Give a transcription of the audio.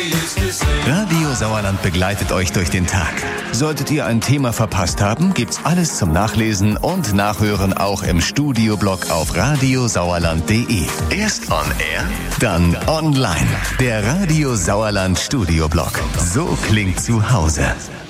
Radio Sauerland begleitet euch durch den Tag. Solltet ihr ein Thema verpasst haben, gibt's alles zum Nachlesen und Nachhören auch im Studioblog auf radiosauerland.de. Erst on air, dann online. Der Radio Sauerland Studioblog. So klingt zu Hause.